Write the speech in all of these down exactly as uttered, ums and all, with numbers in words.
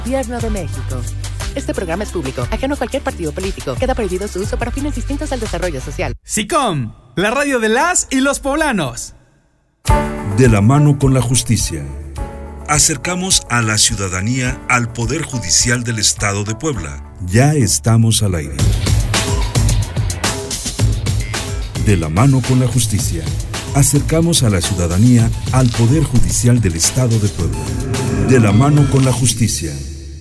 Gobierno de México. Este programa es público, ajeno a cualquier partido político. Queda prohibido su uso para fines distintos al desarrollo social. SICOM, la radio de las y los poblanos. De la mano con la justicia. Acercamos a la ciudadanía al Poder Judicial del Estado de Puebla. Ya estamos al aire. De la mano con la justicia. Acercamos a la ciudadanía al Poder Judicial del Estado de Puebla. De la mano con la justicia.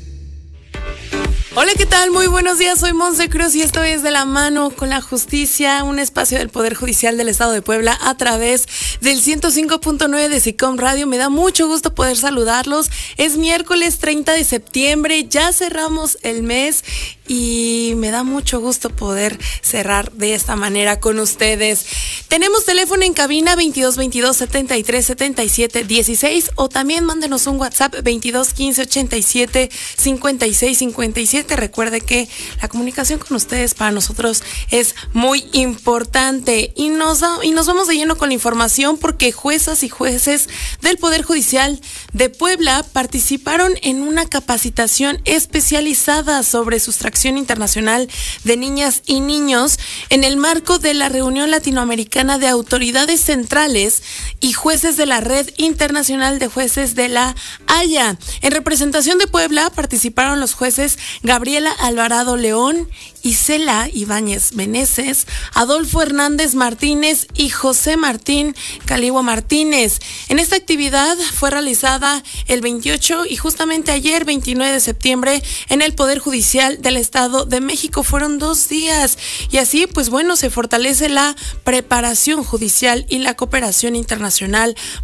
Hola, ¿qué tal? Muy buenos días, soy Monse Cruz y esto es De la mano con la justicia, un espacio del Poder Judicial del Estado de Puebla a través del ciento cinco punto nueve de SICOM Radio. Me da mucho gusto poder saludarlos. Es miércoles treinta de septiembre, ya cerramos el mes y me da mucho gusto poder cerrar de esta manera con ustedes. Tenemos teléfono en cabina veintidós veintidós setenta y tres setenta y siete dieciséis o también mándenos un WhatsApp veintidós quince ochenta y siete cincuenta y seis cincuenta y siete. Recuerde que la comunicación con ustedes para nosotros es muy importante y nos, da, y nos vamos de lleno con la información porque juezas y jueces del Poder Judicial de Puebla participaron en una capacitación especializada sobre sustracción internacional de niñas y niños en el marco de la reunión latinoamericana de autoridades centrales y jueces de la Red Internacional de Jueces de la Haya. En representación de Puebla participaron los jueces Gabriela Alvarado León, Isela Ibáñez Meneses, Adolfo Hernández Martínez y José Martín Caligua Martínez. En esta actividad fue realizada el veintiocho y justamente ayer, veintinueve de septiembre, en el Poder Judicial del Estado de México. Fueron dos días y así, pues bueno, se fortalece la preparación judicial y la cooperación internacional